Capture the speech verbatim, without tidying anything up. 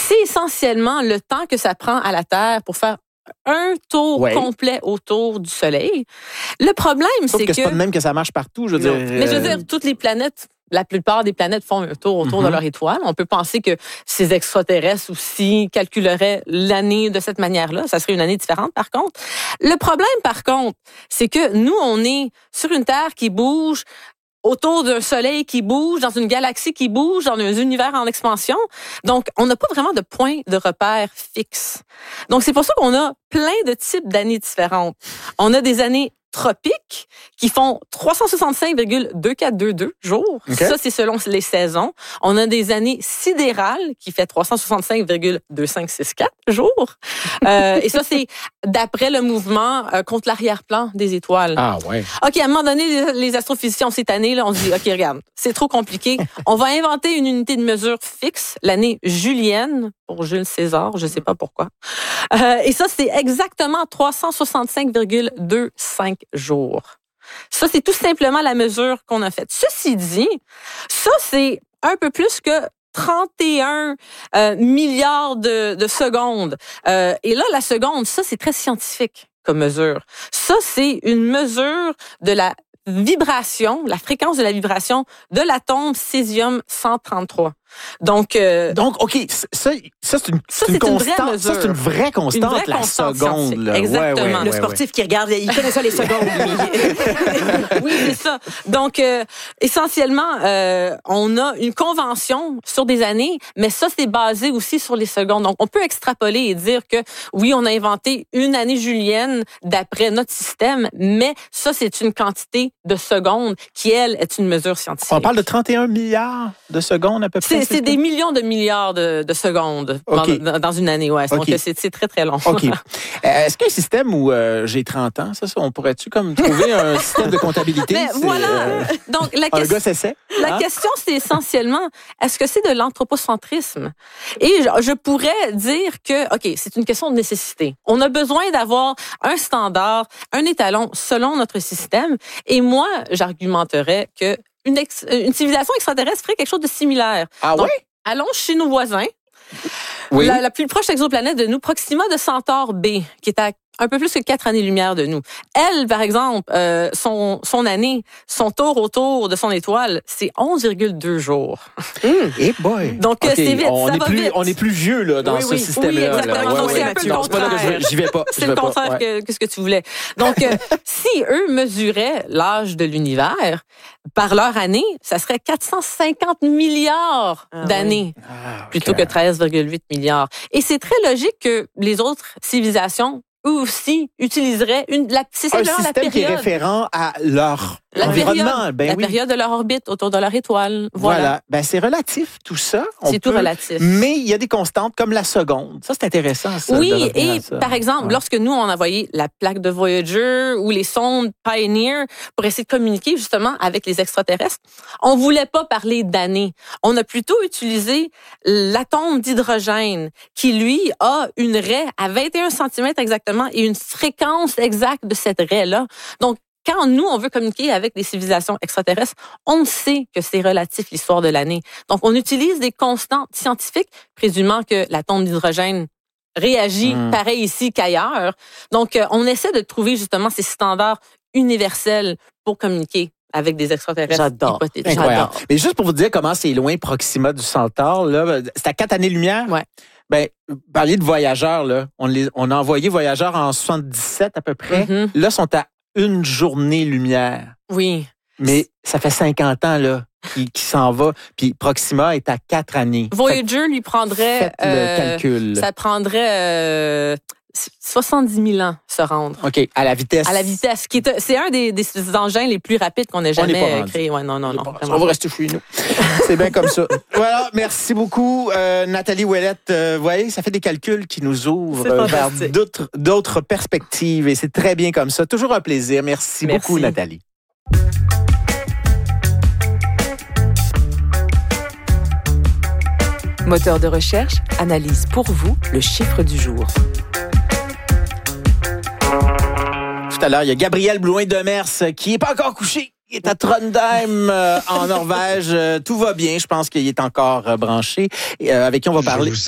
c'est essentiellement le temps que ça prend à la Terre pour faire un tour ouais. complet autour du Soleil. Le problème, Sauf c'est que... que... c'est pas de même que ça marche partout, je veux non. dire. Mais je veux dire, toutes les planètes, la plupart des planètes font un tour autour mm-hmm. de leur étoile. On peut penser que ces extraterrestres aussi calculeraient l'année de cette manière-là. Ça serait une année différente, par contre. Le problème, par contre, c'est que nous, on est sur une Terre qui bouge autour d'un soleil qui bouge, dans une galaxie qui bouge, dans un univers en expansion. Donc, on n'a pas vraiment de point de repère fixe. Donc, c'est pour ça qu'on a plein de types d'années différentes. On a des années tropiques qui font trois cent soixante-cinq virgule deux quatre deux deux jours. Okay. Ça, c'est selon les saisons. On a des années sidérales qui fait trois cent soixante-cinq virgule deux cinq six quatre jours. euh, et ça, c'est d'après le mouvement euh, contre l'arrière-plan des étoiles. Ah ouais. OK, à un moment donné, les, les astrophysiciens, cette année, là, on se dit, OK, regarde, c'est trop compliqué. On va inventer une unité de mesure fixe, l'année julienne, pour Jules César, je sais pas pourquoi. Euh, et ça, c'est exactement trois cent soixante-cinq virgule deux cinq jours. Ça, c'est tout simplement la mesure qu'on a faite. Ceci dit, ça, c'est un peu plus que trente et un euh, milliards de, de secondes. Euh, et là, la seconde, ça, c'est très scientifique comme mesure. Ça, c'est une mesure de la vibration, la fréquence de la vibration de l'atome césium cent trente-trois. Donc, euh, donc, ok, ça, ça c'est une, ça, c'est une c'est constante. Une ça, c'est une vraie constante, une vraie la constante seconde. Là. Exactement. Ouais, ouais, le ouais, sportif ouais. qui regarde, il connaît ça les secondes. Oui, c'est ça. Donc, euh, essentiellement, euh, on a une convention sur des années, mais ça, c'est basé aussi sur les secondes. Donc, on peut extrapoler et dire que, oui, on a inventé une année julienne d'après notre système, mais ça, c'est une quantité de secondes qui, elle, est une mesure scientifique. On parle de trente et un milliards de secondes à peu près? C'est, c'est des millions de milliards de, de secondes okay. dans, dans une année, ouais. Donc, okay. c'est, c'est très, très long. OK. Euh, est-ce qu'il y a un système où euh, j'ai trente ans, ça, ça, on pourrait-tu comme trouver un système de comptabilité? Mais voilà. Euh, Donc, la, un gars, c'est ça, la hein? question, c'est essentiellement, est-ce que c'est de l'anthropocentrisme? Et je, je pourrais dire que, OK, c'est une question de nécessité. On a besoin d'avoir un standard, un étalon selon notre système. Et moi, j'argumenterais que Une, ex, une civilisation extraterrestre ferait quelque chose de similaire. Ah Donc, ouais? Allons chez nos voisins. Oui. La, la plus proche exoplanète de nous, Proxima de Centaure B, qui est à un peu plus que quatre années-lumière de nous. Elle, par exemple, euh, son, son année, son tour autour de son étoile, c'est onze virgule deux jours. Mmh. Hey boy. Donc, okay. c'est vite, on ça est va plus, vite. On est plus vieux là, dans oui, ce oui. système-là. Oui, exactement. Là. Donc, ouais, c'est ouais, un peu non, le contraire. c'est pas là que j'y vais pas. C'est le vais contraire pas, ouais. que, que ce que tu voulais. Donc, euh, si eux mesuraient l'âge de l'univers par leur année, ça serait quatre cent cinquante milliards ah, d'années, oui. ah, okay. plutôt que treize virgule huit milliards. Et c'est très logique que les autres civilisations eux aussi utiliseraient une la c'est un la système période qui est référent à leur la environnement. Période, ben la oui. période de leur orbite autour de leur étoile. Voilà. voilà. Ben c'est relatif tout ça. On c'est peut, tout relatif. Mais il y a des constantes comme la seconde. Ça c'est intéressant. Ça, oui, et par exemple, ouais. lorsque nous on a envoyé la plaque de Voyager ou les sondes Pioneer pour essayer de communiquer justement avec les extraterrestres, on voulait pas parler d'années. On a plutôt utilisé l'atome d'hydrogène qui lui a une raie à vingt et un centimètres exactement et une fréquence exacte de cette raie-là. Donc, quand nous, on veut communiquer avec des civilisations extraterrestres, on sait que c'est relatif l'histoire de l'année. Donc, on utilise des constantes scientifiques, présumant que l'atome d'hydrogène réagit mmh. pareil ici qu'ailleurs. Donc, euh, on essaie de trouver justement ces standards universels pour communiquer avec des extraterrestres. J'adore. J'adore. Mais juste pour vous dire comment c'est loin Proxima du Centaure, là, c'est à quatre années-lumière. Ouais. Ben, parler de voyageurs, là, on, les, on a envoyé voyageurs en soixante-dix-sept à peu près. Mm-hmm. Là, sont à une journée-lumière. Oui. Mais ça fait cinquante ans, là, qu'il, qu'il s'en va. Puis Proxima est à quatre années. Voyager lui prendrait... Faites euh, le calcul. Ça prendrait... Euh, soixante-dix mille ans se rendre. OK, à la vitesse. À la vitesse. Qui est, c'est un des, des engins les plus rapides qu'on ait jamais créé. Ouais, non, non, non. On va rester chez nous. C'est bien comme ça. Voilà, merci beaucoup, euh, Nathalie Ouellette. Euh, vous voyez, ça fait des calculs qui nous ouvrent euh, vers d'autres, d'autres perspectives et c'est très bien comme ça. Toujours un plaisir. Merci, merci. beaucoup, Nathalie. Moteur de recherche analyse pour vous le chiffre du jour. Tout à l'heure, il y a Gabriel Blouin-Demers qui n'est pas encore couché. Il est à Trondheim, euh, en Norvège. Euh, tout va bien. Je pense qu'il est encore euh, branché. Euh, avec qui on va parler.